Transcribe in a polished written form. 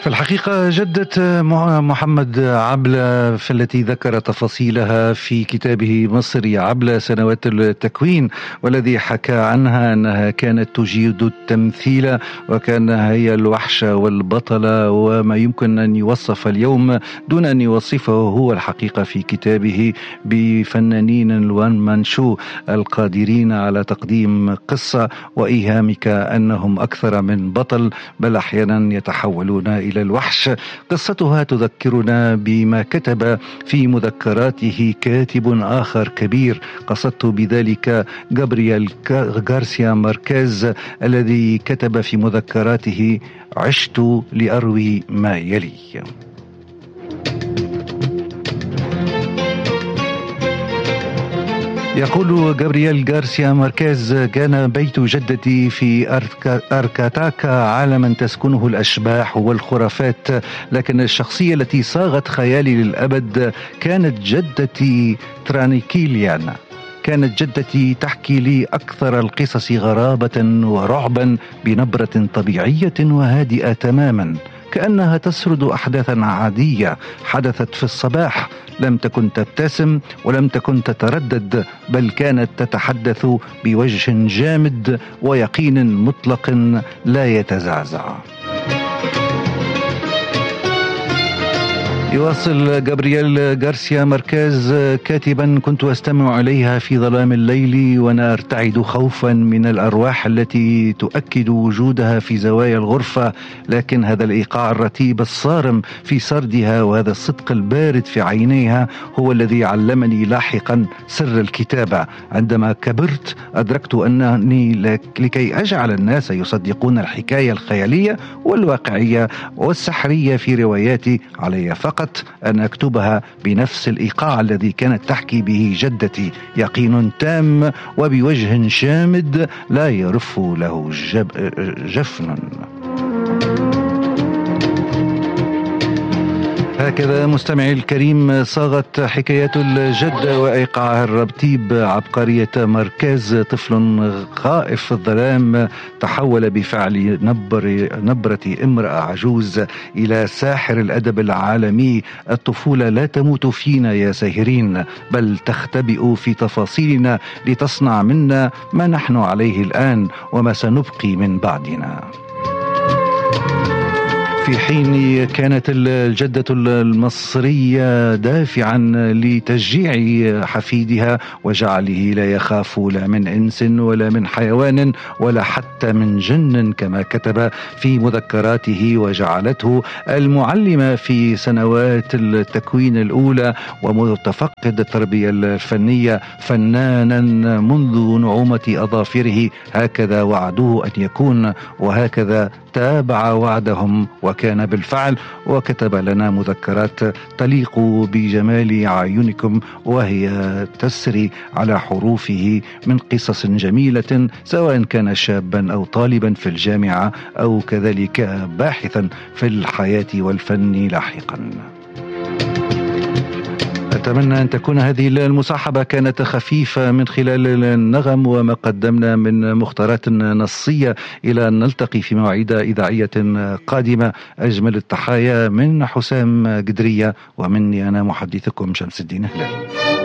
في الحقيقة جدة محمد عبلة في التي ذكر تفاصيلها في كتابه مصري عبلة سنوات التكوين، والذي حكى عنها أنها كانت تجيد التمثيل وكانها هي الوحشة والبطلة وما يمكن أن يوصف اليوم دون أن يوصفه هو الحقيقة في كتابه بفنانين الوان مان شو القادرين على تقديم قصة وإيهامك أنهم أكثر من بطل، بل أحيانا يتحولون إلى الوحش. قصتها تذكرنا بما كتب في مذكراته كاتب آخر كبير، قصدت بذلك جابرييل غارسيا ماركيز الذي كتب في مذكراته: عشت لأروي ما يلي. يقول جابرييل غارسيا ماركيز: كان بيت جدتي في أركاتاكا عالما تسكنه الأشباح والخرافات، لكن الشخصية التي صاغت خيالي للأبد كانت جدتي ترانيكيليان. كانت جدتي تحكي لي أكثر القصص غرابة ورعبا بنبرة طبيعية وهادئة تماما، كأنها تسرد أحداثا عادية حدثت في الصباح. لم تكن تبتسم ولم تكن تتردد، بل كانت تتحدث بوجه جامد ويقين مطلق لا يتزعزع. يواصل جابرييل غارسيا ماركيز كاتبا: كنت أستمع إليها في ظلام الليل وأنا أرتعد خوفا من الأرواح التي تؤكد وجودها في زوايا الغرفة، لكن هذا الإيقاع الرتيب الصارم في سردها وهذا الصدق البارد في عينيها هو الذي علمني لاحقا سر الكتابة. عندما كبرت أدركت أنني لكي أجعل الناس يصدقون الحكاية الخيالية والواقعية والسحرية في رواياتي علي فقط أن أكتبها بنفس الإيقاع الذي كانت تحكي به جدتي، يقين تام وبوجه شامد لا يرف له جفن. هكذا مستمعي الكريم صاغت حكايات الجدة وإيقاعها الرتيب عبقرية ماركيز. طفل خائف في الظلام تحول بفعل نبرة امرأة عجوز إلى ساحر الأدب العالمي. الطفولة لا تموت فينا يا ساهرين، بل تختبئ في تفاصيلنا لتصنع منا ما نحن عليه الآن وما سنبقي من بعدنا. في حين كانت الجدة المصرية دافعا لتشجيع حفيدها وجعله لا يخاف لا من إنس ولا من حيوان ولا حتى من جن كما كتب في مذكراته، وجعلته المعلمة في سنوات التكوين الأولى ومتفقد التربية الفنية فنانا منذ نعومة أظافره. هكذا وعدوه أن يكون، وهكذا تابع وعدهم وكان بالفعل، وكتب لنا مذكرات تليق بجمال أعينكم وهي تسري على حروفه من قصص جميلة، سواء كان شابا أو طالبا في الجامعة أو كذلك باحثا في الحياة والفن لاحقا. أتمنى أن تكون هذه المصاحبة كانت خفيفة من خلال النغم وما قدمنا من مختارات نصية. إلى أن نلتقي في مواعيد إذاعية قادمة. أجمل التحايا من حسام قدرية ومني أنا محدثكم شمس الدين هلال.